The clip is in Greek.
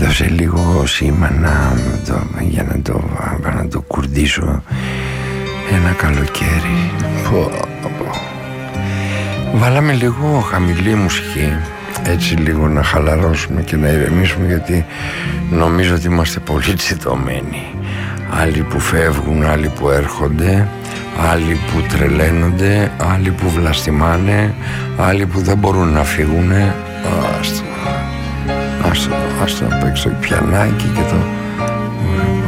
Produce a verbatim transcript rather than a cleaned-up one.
έδωσε λίγο σήμα να το, για να το, να το κουρδίσω ένα καλοκαίρι. Πω, πω. Βάλαμε λίγο χαμηλή μουσική, έτσι λίγο να χαλαρώσουμε και να ηρεμήσουμε, γιατί νομίζω ότι είμαστε πολύ τσιτωμένοι. Άλλοι που φεύγουν, άλλοι που έρχονται, άλλοι που τρελαίνονται, άλλοι που βλαστημάνε, άλλοι που δεν μπορούν να φύγουνε. Άστο, άστο, άστο να παίξω πιανάκι και το